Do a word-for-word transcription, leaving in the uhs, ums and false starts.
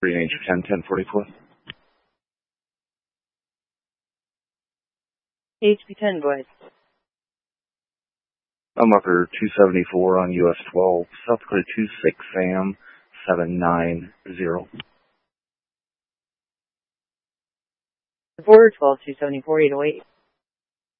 Green Ranger ten, ten forty-four. H P ten, boys. I'm upper two seventy-four on U S twelve, South Dakota two six Sam seven nine zero. Border twelve two seventy-four eight oh eight.